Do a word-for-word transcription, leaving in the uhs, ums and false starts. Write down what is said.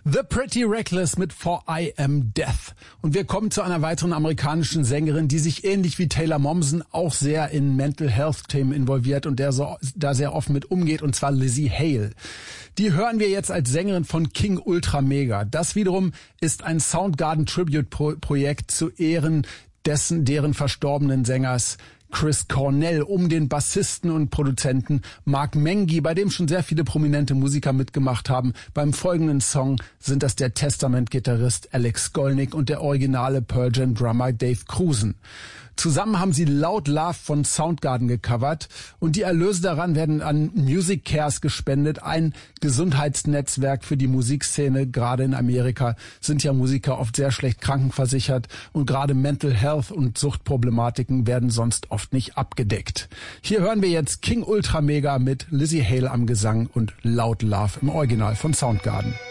The Pretty Reckless mit For I Am Death. Und wir kommen zu einer weiteren amerikanischen Sängerin, die sich ähnlich wie Taylor Momsen auch sehr in Mental Health Themen involviert und der so, da sehr offen mit umgeht, und zwar Lzzy Hale. Die hören wir jetzt als Sängerin von King Ultra Mega. Das wiederum ist ein Soundgarden Tribute Projekt zu Ehren dessen, deren verstorbenen Sängers Chris Cornell, um den Bassisten und Produzenten Mark Mengi, bei dem schon sehr viele prominente Musiker mitgemacht haben. Beim folgenden Song sind das der Testament-Gitarrist Alex Skolnick und der originale Pearl Jam Drummer Dave Krusen. Zusammen haben sie Loud Love von Soundgarden gecovert und die Erlöse daran werden an Music Cares gespendet, ein Gesundheitsnetzwerk für die Musikszene. Gerade in Amerika sind ja Musiker oft sehr schlecht krankenversichert und gerade Mental Health und Suchtproblematiken werden sonst oft nicht abgedeckt. Hier hören wir jetzt King Ultra Mega mit Lzzy Hale am Gesang und Loud Love im Original von Soundgarden.